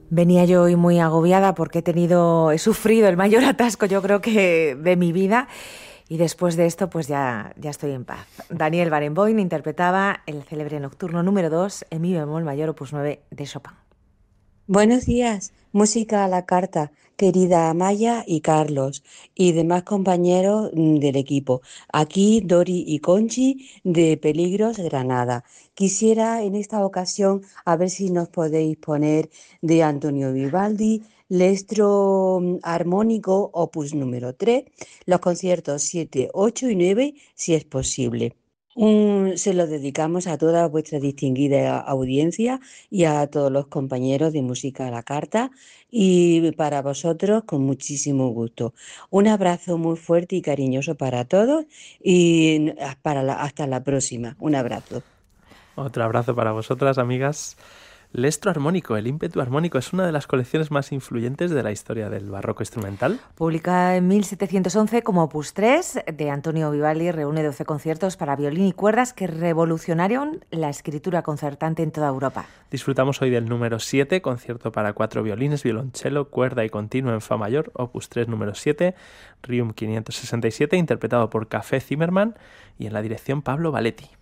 Venía yo hoy muy agobiada porque he sufrido el mayor atasco, yo creo que de mi vida, y después de esto pues ya estoy en paz. Daniel Barenboim interpretaba el célebre Nocturno número 2 en mi bemol mayor opus 9 de Chopin. Buenos días, música a la carta, querida Amaya y Carlos y demás compañeros del equipo. Aquí Dori y Conchi de Peligros Granada. Quisiera en esta ocasión a ver si nos podéis poner de Antonio Vivaldi, Lestro Armónico Opus número 3, los conciertos 7, 8 y 9 si es posible. Se lo dedicamos a toda vuestra distinguida audiencia y a todos los compañeros de Música a la Carta y para vosotros con muchísimo gusto. Un abrazo muy fuerte y cariñoso para todos y hasta la próxima. Un abrazo. Otro abrazo para vosotras, amigas. Lestro armónico, el ímpetu armónico, es una de las colecciones más influyentes de la historia del barroco instrumental. Publicada en 1711 como opus 3 de Antonio Vivaldi, reúne 12 conciertos para violín y cuerdas que revolucionaron la escritura concertante en toda Europa. Disfrutamos hoy del número 7, concierto para 4 violines, violonchelo, cuerda y continuo en fa mayor, opus 3 número 7, Requiem 567, interpretado por Café Zimmermann y en la dirección Pablo Valetti.